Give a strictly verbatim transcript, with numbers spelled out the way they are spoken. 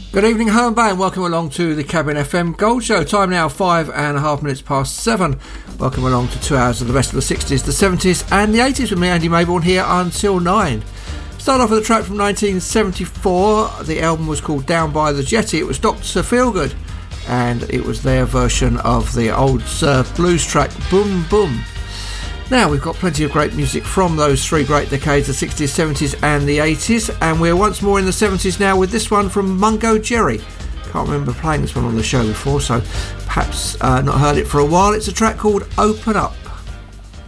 Good evening, home bay, and welcome along to the Cabin F M Gold Show. Time now five and a half minutes past seven. Welcome along to two hours of the best of the sixties, the seventies, and the eighties with me, Andy Mayborn, here until nine. Start off with a track from nineteen seventy-four. The album was called Down by the Jetty. It was Doctor Feelgood, and it was their version of the old uh, blues track Boom Boom. Now, we've got plenty of great music from those three great decades, the sixties, seventies and the eighties, and we're once more in the seventies now with this one from Mungo Jerry. Can't remember playing this one on the show before, so perhaps uh, not heard it for a while. It's a track called Open Up.